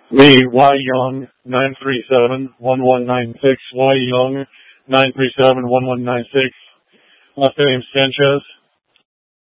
Me, Y Young, 937-1196, Y Young, 937-1196. Last name Sanchez.